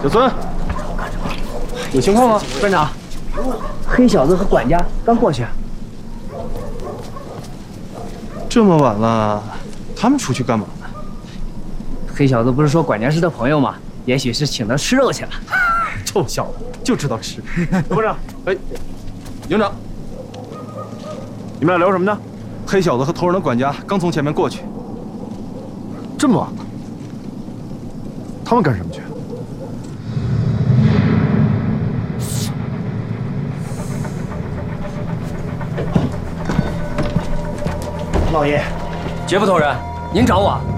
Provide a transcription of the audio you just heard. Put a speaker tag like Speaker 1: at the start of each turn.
Speaker 1: 小孙，有情况吗？
Speaker 2: 班长，黑小子和管家刚过去。
Speaker 1: 这么晚了，他们出去干嘛呢？
Speaker 2: 黑小子不是说管家是他朋友吗？也许是请他吃肉去了。
Speaker 1: 臭小子，就知道吃。刘班长，哎，营长，
Speaker 3: 你们俩聊什么呢？
Speaker 1: 黑小子和偷人的管家刚从前面过去。
Speaker 3: 这么晚了，他们干什么去？
Speaker 2: 老爷，
Speaker 4: 劫不偷人，您找我？